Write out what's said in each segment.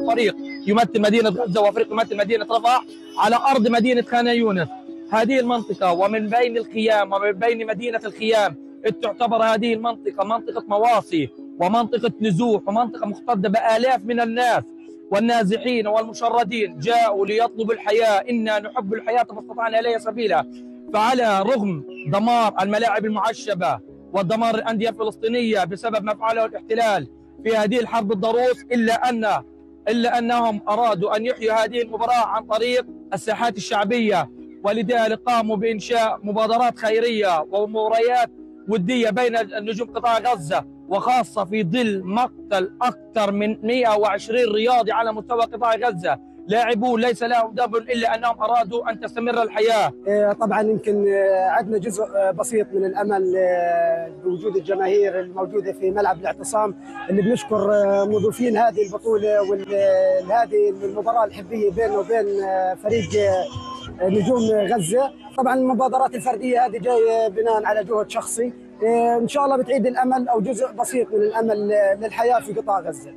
فريق يمثل مدينة غزة وفريق يمثل مدينة رفح على أرض مدينة خان يونس. هذه المنطقة ومن بين الخيام ومن بين مدينة الخيام تعتبر هذه المنطقة منطقة مواصي ومنطقة نزوح ومنطقة مختلطة بآلاف من الناس والنازحين والمشردين جاءوا ليطلبوا الحياة. إنا نحب الحياة فاستطعنا إليها سبيلا. فعلى رغم دمار الملاعب المعشبة ودمار الأندية الفلسطينية بسبب ما فعله الاحتلال في هذه الحرب الضروس إلا أنهم أرادوا أن يحيوا هذه المباراة عن طريق الساحات الشعبية، ولذلك قاموا بإنشاء مبادرات خيرية ومباريات ودية بين نجوم قطاع غزة، وخاصة في ظل مقتل أكثر من 120 رياضي على مستوى قطاع غزة، لاعبون ليس لهم ذنب إلا أنهم أرادوا أن تستمر الحياة. طبعا يمكن عندنا جزء بسيط من الأمل بوجود الجماهير الموجودة في ملعب الاعتصام، اللي بنشكر مضيفين هذه البطولة وهذه المباراة الحبية بينه وبين فريق نجوم غزة. طبعا المبادرات الفردية هذه جاية بناء على جهد شخصي، إن شاء الله بتعيد الأمل أو جزء بسيط من الأمل للحياة في قطاع غزة.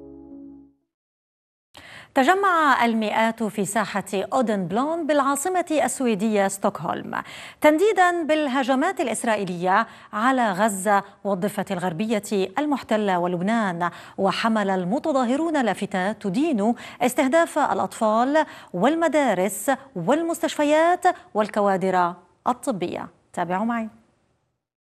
تجمع المئات في ساحة أودن بلون بالعاصمة السويدية ستوكهولم تنديدا بالهجمات الإسرائيلية على غزة والضفة الغربية المحتلة ولبنان. وحمل المتظاهرون لافتات تدين استهداف الأطفال والمدارس والمستشفيات والكوادر الطبية. تابعوا معي.